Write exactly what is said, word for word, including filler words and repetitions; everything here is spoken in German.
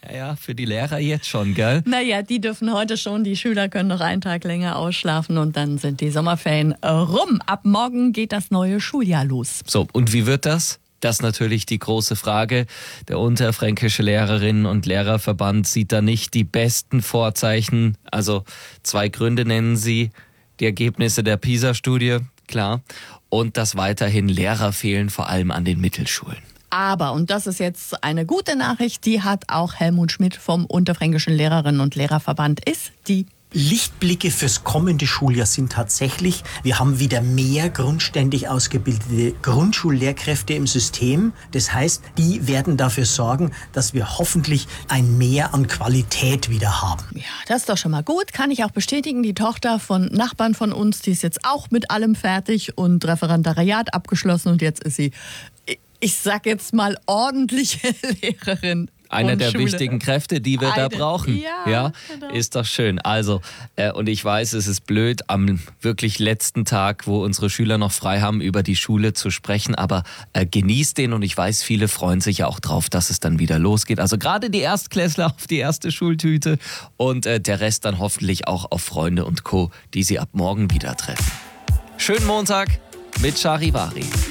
Ja, ja, für die Lehrer jetzt schon, gell? Naja, die dürfen heute schon, die Schüler können noch einen Tag länger ausschlafen und dann sind die Sommerferien rum. Ab morgen geht das neue Schuljahr los. So, und wie wird das? Das ist natürlich die große Frage. Der Unterfränkische Lehrerinnen- und Lehrerverband sieht da nicht die besten Vorzeichen. Also zwei Gründe nennen sie. Die Ergebnisse der PISA-Studie, klar. Und dass weiterhin Lehrer fehlen, vor allem an den Mittelschulen. Aber, und das ist jetzt eine gute Nachricht, die hat auch Helmut Schmidt vom Unterfränkischen Lehrerinnen- und Lehrerverband, ist die Lichtblicke fürs kommende Schuljahr sind tatsächlich, wir haben wieder mehr grundständig ausgebildete Grundschullehrkräfte im System. Das heißt, die werden dafür sorgen, dass wir hoffentlich ein Mehr an Qualität wieder haben. Ja, das ist doch schon mal gut. Kann ich auch bestätigen. Die Tochter von Nachbarn von uns, die ist jetzt auch mit allem fertig und Referendariat abgeschlossen. Und jetzt ist sie, ich sag jetzt mal, ordentliche Lehrerin. Einer der Schule. wichtigen Kräfte, die wir Eine, da brauchen. ja, ja genau. Ist doch schön. Also, äh, und ich weiß, es ist blöd, am wirklich letzten Tag, wo unsere Schüler noch frei haben, über die Schule zu sprechen, aber äh, genießt den und ich weiß, viele freuen sich ja auch drauf, dass es dann wieder losgeht. Also gerade die Erstklässler auf die erste Schultüte und äh, der Rest dann hoffentlich auch auf Freunde und Co., die sie ab morgen wieder treffen. Schönen Montag mit Charivari.